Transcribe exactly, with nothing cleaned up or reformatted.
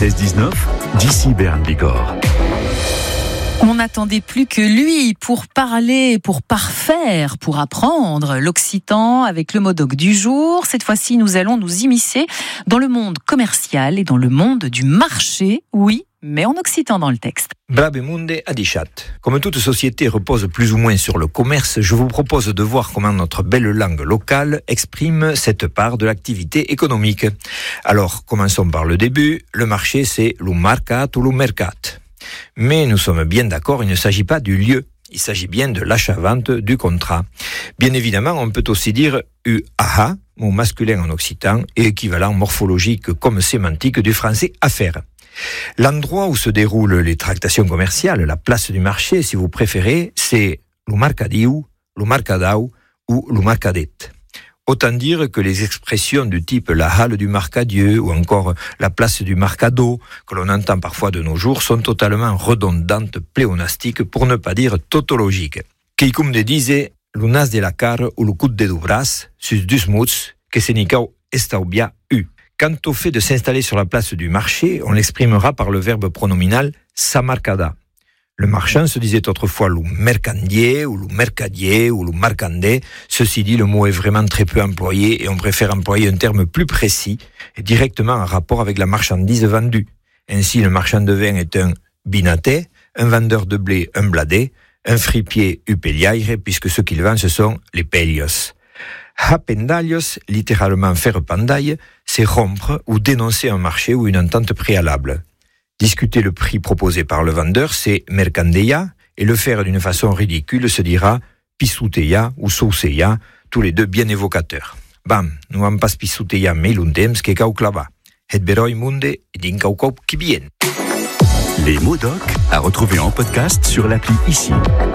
seize dix-neuf, d'ici Berne Bigorre. On n'attendait plus que lui pour parler, pour parfaire, pour apprendre l'occitan avec le mot doc du jour. Cette fois-ci, nous allons nous immiscer dans le monde commercial et dans le monde du marché. Oui, mais en occitan dans le texte. Brabemunde adichat. Comme toute société repose plus ou moins sur le commerce, je vous propose de voir comment notre belle langue locale exprime cette part de l'activité économique. Alors, commençons par le début. Le marché, c'est lo marcat ou lo mercat. Mais nous sommes bien d'accord, il ne s'agit pas du lieu, il s'agit bien de l'achat-vente du contrat. Bien évidemment, on peut aussi dire u aha, mot masculin en occitan, et équivalent morphologique comme sémantique du français affaire. L'endroit où se déroulent les tractations commerciales, la place du marché, si vous préférez, c'est lo marcadiu, lo marcadau ou lo marcadet. Autant dire que les expressions du type la halle du Marcadieu ou encore la place du Marcado, que l'on entend parfois de nos jours, sont totalement redondantes, pléonastiques, pour ne pas dire tautologiques. Qui cum de dise, lunas de la car ou le coup de du bras, sus dus muts, que senicau estaubia u. Quant au fait de s'installer sur la place du marché, on l'exprimera par le verbe pronominal samarcada. Le marchand se disait autrefois le mercandier ou le mercadier ou le marcandé. Ceci dit, le mot est vraiment très peu employé et on préfère employer un terme plus précis et directement en rapport avec la marchandise vendue. Ainsi, le marchand de vin est un binaté, un vendeur de blé un bladé, un fripier upeliaire, puisque ce qu'il vend ce sont les pelios. Hapendalios, littéralement faire pandaille, c'est rompre ou dénoncer un marché ou une entente préalable. Discuter le prix proposé par le vendeur, c'est mercandeia, et le faire d'une façon ridicule se dira pisuteia ou sauceia, tous les deux bien évocateurs. Bam, nu am pas pisuteia mais l'undems que cau clava. Et beroi munde din cau cau qui bien. Les mots doc à retrouver en podcast sur l'appli Ici.